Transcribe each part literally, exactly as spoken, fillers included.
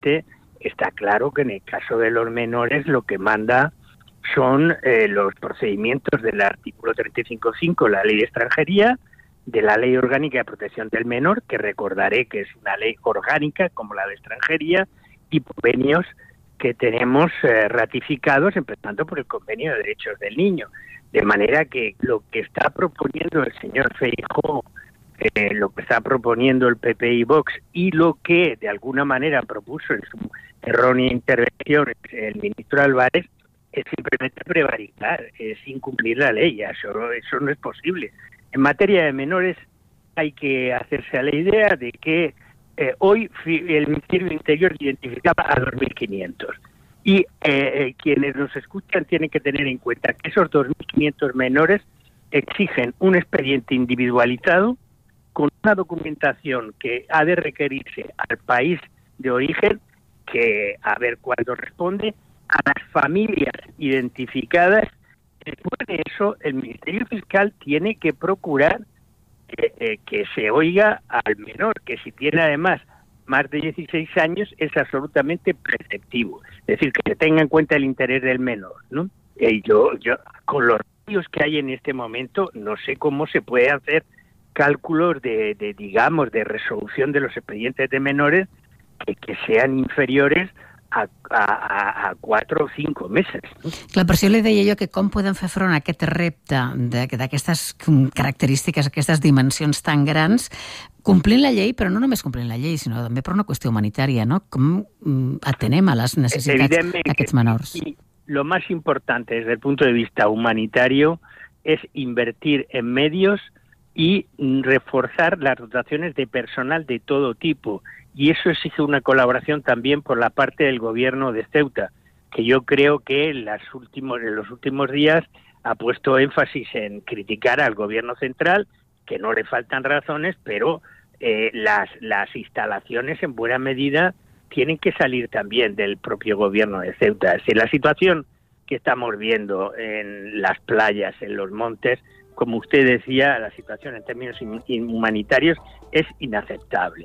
evidentemente está claro que en el caso de los menores lo que manda son eh, los procedimientos del artículo treinta y cinco punto cinco, la Ley de Extranjería, de la Ley Orgánica de Protección del Menor, que recordaré que es una ley orgánica como la de Extranjería, y convenios que tenemos eh, ratificados, empezando por el Convenio de Derechos del Niño. De manera que lo que está proponiendo el señor Feijóo, eh, lo que está proponiendo el P P y Vox, y lo que de alguna manera propuso en su errónea intervención el ministro Álvarez, es simplemente prevaricar, es incumplir la ley. Eso, eso no es posible. En materia de menores hay que hacerse a la idea de que eh, hoy el Ministerio del Interior identificaba a dos mil quinientos. Y eh, quienes nos escuchan tienen que tener en cuenta que esos dos mil quinientos menores exigen un expediente individualizado con una documentación que ha de requerirse al país de origen, que a ver cuándo responde, a las familias identificadas. Después de eso, el Ministerio Fiscal tiene que procurar eh, eh, que se oiga al menor, que si tiene además más de dieciséis años es absolutamente preceptivo. Es decir, que se tenga en cuenta el interés del menor, ¿no? Eh, yo, yo, con los ratios que hay en este momento, no sé cómo se puede hacer cálculos de, de digamos, de resolución de los expedientes de menores que, que sean inferiores a, a, a quatre o cinc meses. No? Clar, per això li deia jo que com podem fer front a aquest repte d'aquestes característiques, aquestes dimensions tan grans, complint la llei, però no només complint la llei, sinó també per una qüestió humanitària, no? Com atenem a les necessitats d'aquests menors? Y lo más importante desde el punto de vista humanitario es invertir en medios y reforzar las dotaciones de personal de todo tipo. Y eso exige una colaboración también por la parte del gobierno de Ceuta, que yo creo que en, las últimos, en los últimos días ha puesto énfasis en criticar al gobierno central, que no le faltan razones, pero eh, las, las instalaciones en buena medida tienen que salir también del propio gobierno de Ceuta. Si la situación que estamos viendo en las playas, en los montes, como usted decía, la situación en términos humanitarios es inaceptable.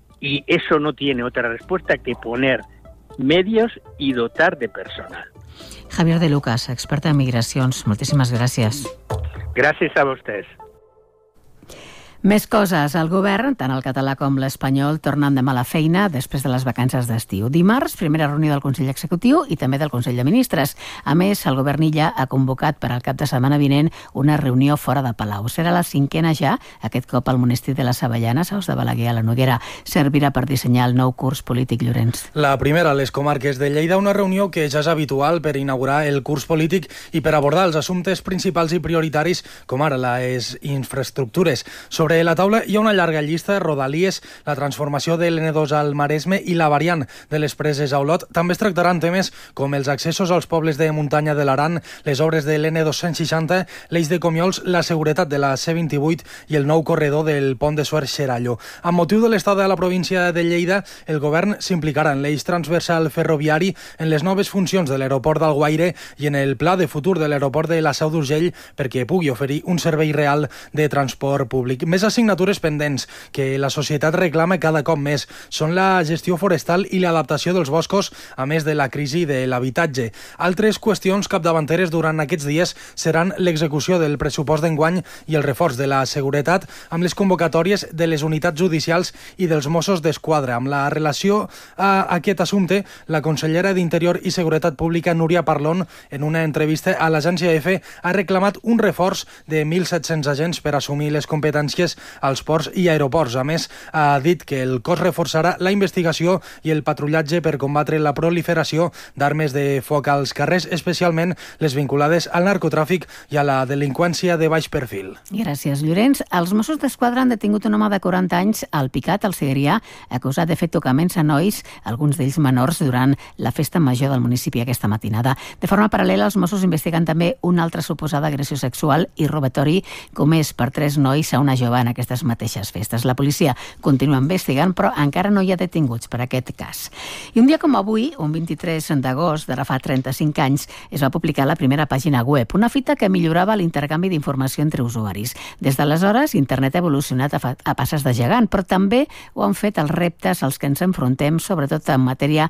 Y eso no tiene otra respuesta que poner medios y dotar de personal. Javier de Lucas, experta en migracions, moltíssimes gràcies. Gràcies a vostès. Més coses. El govern, tant el català com l'espanyol, tornen demà a la feina després de les vacances d'estiu. Dimarts, primera reunió del Consell Executiu i també del Consell de Ministres. A més, el govern Illa ha convocat per al cap de setmana vinent una reunió fora de Palau. Serà la cinquena ja, aquest cop al monestir de les Avellanes, Aus de Balaguer, a la Noguera. Servirà per dissenyar el nou curs polític, Llorenç. La primera a les comarques de Lleida, una reunió que ja és habitual per inaugurar el curs polític i per abordar els assumptes principals i prioritaris, com ara les infraestructures. Sobre Sobre la taula hi ha una llarga llista de rodalies, la transformació de l'N dos al Maresme i la variant de les preses a Olot. També es tractaran temes com els accessos als pobles de muntanya de l'Aran, les obres de l'N dos-cents seixanta, l'eix de Comiols, la seguretat de la C vint-i-vuit i el nou corredor del pont de Suert-Xerallo. Amb motiu de l'estat de la província de Lleida, el govern s'implicarà en l'eix transversal ferroviari, en les noves funcions de l'aeroport d'Alguaire i en el pla de futur de l'aeroport de la Seu d'Urgell perquè pugui oferir un servei real de transport públic. Més assignatures pendents que la societat reclama cada cop més són la gestió forestal i l'adaptació dels boscos, a més de la crisi de l'habitatge. Altres qüestions capdavanteres durant aquests dies seran l'execució del pressupost d'enguany i el reforç de la seguretat amb les convocatòries de les unitats judicials i dels Mossos d'Esquadra. Amb la relació a aquest assumpte, la consellera d'Interior i Seguretat Pública, Núria Parlon, en una entrevista a l'agència EFE, ha reclamat un reforç de mil set-cents agents per assumir les competències als ports i aeroports. A més, ha dit que el cos reforçarà la investigació i el patrullatge per combatre la proliferació d'armes de foc als carrers, especialment les vinculades al narcotràfic i a la delinqüència de baix perfil. Gràcies, Llorenç. Els Mossos d'Esquadra han detingut un home de quaranta anys al Picat, al Segrià, acusat de fer tocaments a nois, alguns d'ells menors, durant la festa major del municipi aquesta matinada. De forma paral·lela, els Mossos investiguen també una altra suposada agressió sexual i robatori comès per tres nois a una jove en aquestes mateixes festes. La policia continua investigant, però encara no hi ha detinguts per aquest cas. I un dia com avui, un vint-i-tres d'agost, d'ara fa trenta-cinc anys, es va publicar la primera pàgina web, una fita que millorava l'intercanvi d'informació entre usuaris. Des d'aleshores, internet ha evolucionat a, fa, a passes de gegant, però també ho han fet els reptes als que ens enfrontem, sobretot en matèria